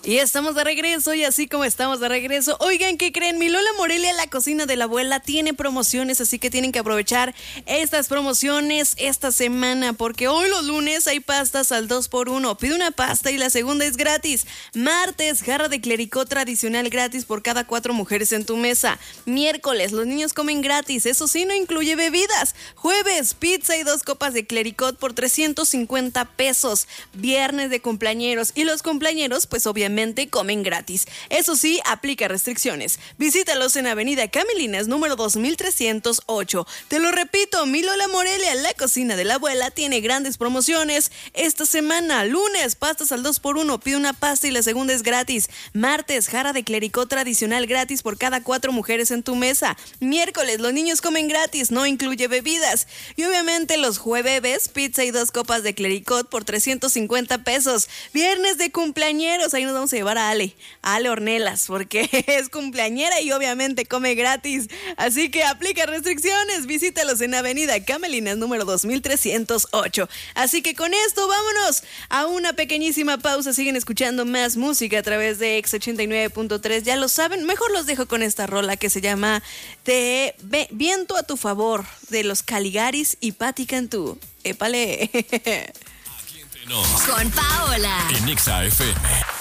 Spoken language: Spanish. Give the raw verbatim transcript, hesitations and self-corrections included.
Y estamos de regreso, y así como estamos de regreso, oigan, ¿qué creen? Mi Lola Morelia, la cocina de la abuela, tiene promociones, así que tienen que aprovechar estas promociones esta semana, porque hoy los lunes hay pastas al dos por uno. Pide una pasta y la segunda es gratis. Martes, jarra de clericot tradicional gratis por cada cuatro mujeres en tu mesa. Miércoles, los niños comen gratis, eso sí, no incluye bebidas. Jueves, pizza y dos copas de clericot por trescientos cincuenta pesos. Viernes de cumpleañeros, y los cumpleañeros, pues obviamente comen gratis. Eso sí, aplica restricciones. Visítalos en Avenida Camelinas, número dos mil trescientos ocho. Te lo repito, mi Lola Morelia, la cocina de la abuela, tiene grandes promociones esta semana. Lunes, pastas al dos por uno, pide una pasta y la segunda es gratis. Martes, jarra de clericot tradicional gratis por cada cuatro mujeres en tu mesa. Miércoles, los niños comen gratis, no incluye bebidas. Y obviamente los jueves, pizza y dos copas de clericot por trescientos cincuenta pesos. Viernes de cumpleañeros, ahí nos vamos a llevar a Ale, a Ale Ornelas, porque es cumpleañera y obviamente come gratis. Así que aplica restricciones. Visítalos en Avenida Camelinas, número dos mil trescientos ocho. Así que con esto vámonos a una pequeñísima pausa. Siguen escuchando más música a través de X ochenta y nueve punto tres. Ya lo saben, mejor los dejo con esta rola que se llama Te Viento a tu favor, de los Caligaris y Patti Cantú. ¡Épale! Con Paola en X A F M.